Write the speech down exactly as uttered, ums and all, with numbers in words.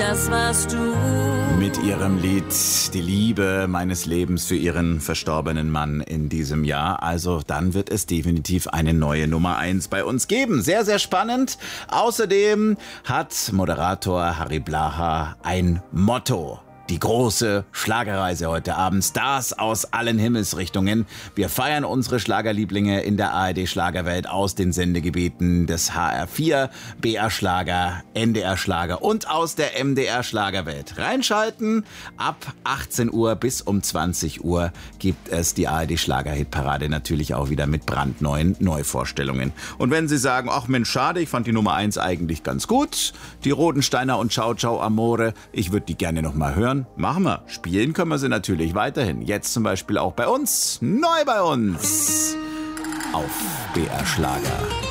das warst du. Mit ihrem Lied Die Liebe meines Lebens für ihren verstorbenen Mann in diesem Jahr. Also dann wird es definitiv eine neue Nummer eins bei uns geben. Sehr, sehr spannend. Außerdem hat Moderator Harry Blaha ein Motto. Die große Schlagerreise heute Abend. Stars aus allen Himmelsrichtungen. Wir feiern unsere Schlagerlieblinge in der A R D-Schlagerwelt aus den Sendegebieten des H R vier, B R-Schlager, N D R-Schlager und aus der M D R-Schlagerwelt. Reinschalten. Ab achtzehn Uhr bis um zwanzig Uhr gibt es die A R D-Schlager-Hitparade natürlich auch wieder mit brandneuen Neuvorstellungen. Und wenn Sie sagen, ach Mensch, schade, ich fand die Nummer eins eigentlich ganz gut, die Rodensteiner und Ciao Ciao Amore, ich würde die gerne noch mal hören. Machen wir. Spielen können wir sie natürlich weiterhin. Jetzt zum Beispiel auch bei uns. Neu bei uns. Auf B R Schlager.